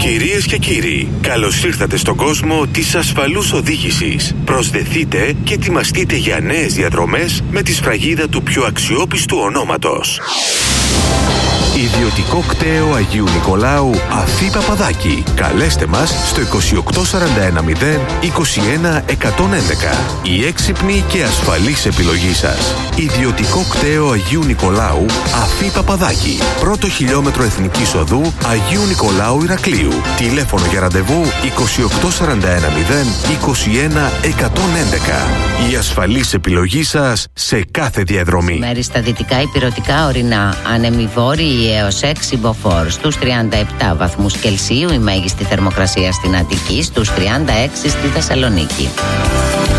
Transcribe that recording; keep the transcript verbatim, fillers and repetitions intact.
Κυρίες και κύριοι, καλώς ήρθατε στον κόσμο της ασφαλούς οδήγησης. Προσδεθείτε και ετοιμαστείτε για νέες διαδρομές με τη σφραγίδα του πιο αξιόπιστου ονόματος. Ιδιωτικό κτέο Αγίου Νικολάου Αφή Παπαδάκη. Καλέστε μας στο είκοσι οκτώ σαράντα ένα μηδέν είκοσι ένα εκατόν έντεκα. Η έξυπνη και ασφαλής επιλογή σας. Ιδιωτικό κτέο Αγίου Νικολάου Αφή Παπαδάκη. Πρώτο χιλιόμετρο Εθνικής Οδού Αγίου Νικολάου Ηρακλείου. Τηλέφωνο για ραντεβού είκοσι οκτώ σαράντα ένα μηδέν είκοσι ένα εκατόν έντεκα. Η ασφαλής επιλογή σας σε κάθε διαδρομή. Μέρη στα δυτικά υπηρετικά ορεινά. Άνεμη βόρειοι έως έξι μποφόρ. Στους τριάντα επτά βαθμούς Κελσίου η μέγιστη θερμοκρασία στην Αττική, στους τριάντα έξι στη Θεσσαλονίκη.